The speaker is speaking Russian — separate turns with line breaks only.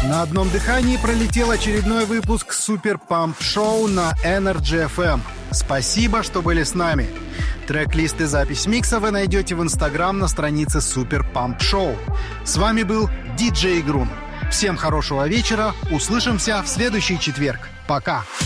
На одном дыхании пролетел очередной выпуск Супер Памп Шоу на Energy FM. Спасибо, что были с нами. Трек-лист и запись микса вы найдете в Инстаграм на странице Супер Памп Шоу. С вами был диджей Грун. Всем хорошего вечера. Услышимся в следующий четверг. Пока.